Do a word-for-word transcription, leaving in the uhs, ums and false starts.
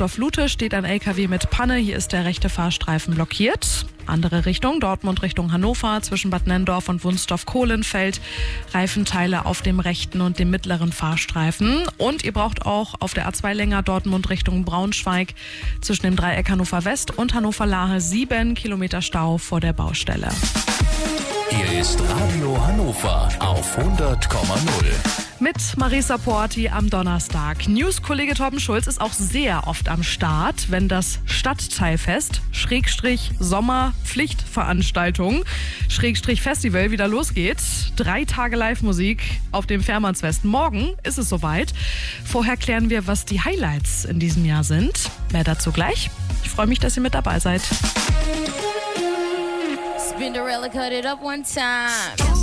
Wunstorf-Lute steht ein L K W mit Panne. Hier ist der rechte Fahrstreifen blockiert. Andere Richtung, Dortmund Richtung Hannover, zwischen Bad Nenndorf und Wunstorf-Kohlenfeld. Reifenteile auf dem rechten und dem mittleren Fahrstreifen. Und ihr braucht auch auf der A zwei länger Dortmund Richtung Braunschweig zwischen dem Dreieck Hannover West und Hannover Lahe sieben Kilometer Stau vor der Baustelle. Hier ist Radio Hannover auf hundert Komma null. Mit Marisa Porti am Donnerstag. News-Kollege Torben Schulz ist auch sehr oft am Start, wenn das Stadtteilfest, Schrägstrich Sommerpflichtveranstaltung, Schrägstrich Festival wieder losgeht. Drei Tage Live-Musik auf dem Fährmannsfest. Morgen ist es soweit. Vorher klären wir, was die Highlights in diesem Jahr sind. Mehr dazu gleich. Ich freue mich, dass ihr mit dabei seid. Spinderella cut it up one time.